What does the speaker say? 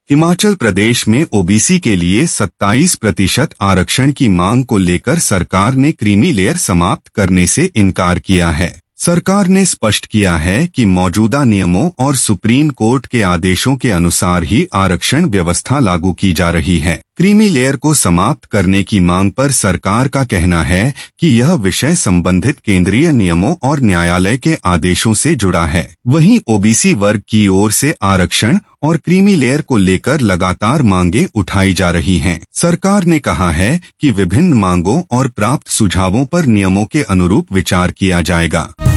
हिमाचल प्रदेश में ओबीसी के लिए 27% आरक्षण की मांग को लेकर सरकार ने क्रीमी लेयर समाप्त करने से इनकार किया है। सरकार ने स्पष्ट किया है कि मौजूदा नियमों और सुप्रीम कोर्ट के आदेशों के अनुसार ही आरक्षण व्यवस्था लागू की जा रही है। क्रीमी लेयर को समाप्त करने की मांग पर सरकार का कहना है कि यह विषय संबंधित केंद्रीय नियमों और न्यायालय के आदेशों से जुड़ा है। वहीं ओबीसी वर्ग की ओर से आरक्षण और क्रीमी लेयर को लेकर लगातार मांगे उठाई जा रही हैं। सरकार ने कहा है कि विभिन्न मांगों और प्राप्त सुझावों पर नियमों के अनुरूप विचार किया जाएगा।